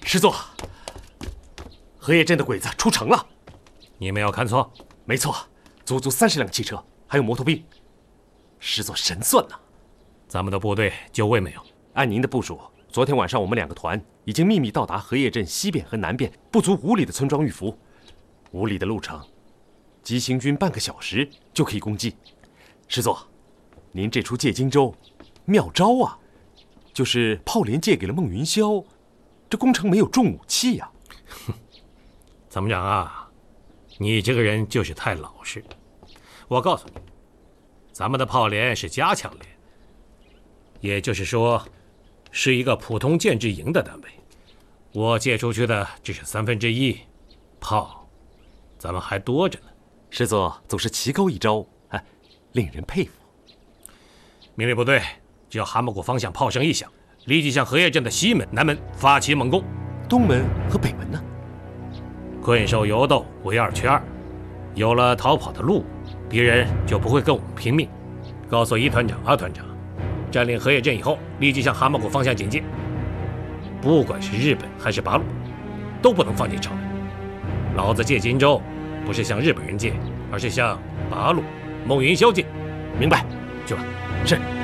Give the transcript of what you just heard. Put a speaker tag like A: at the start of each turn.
A: 师座，荷叶镇的鬼子出城了。
B: 你没有看错，
A: 没错，足足30辆汽车，还有摩托兵。师座神算呐！
B: 咱们的部队就位没有？
A: 按您的部署，昨天晚上我们2个团已经秘密到达荷叶镇西边和南边不足5里的村庄玉福，5里的路程，急行军半个小时就可以攻击。师座，您这出借荆州妙招啊，就是炮连借给了孟云霄，这攻城没有重武器呀。
B: 参谋长啊，你这个人就是太老实。我告诉你，咱们的炮连是加强连，也就是说，是一个普通建制营的单位。我借出去的只是1/3，炮，咱们还多着呢。
A: 师座总是棋高一招，令人佩服。
B: 命令部队，只要蛤蟆谷方向炮声一响，立即向荷叶镇的西门、南门发起猛攻。
A: 东门和北门呢？
B: 困兽犹斗，围2缺2，有了逃跑的路，敌人就不会跟我们拼命。告诉1团长、2团长，占领荷叶镇以后，立即向蛤蟆谷方向警戒。不管是日本还是八路，都不能放进朝来。老子借荆州，不是向日本人借，而是向八路、孟云霄借。
A: 明白。
B: 去吧。
A: 是。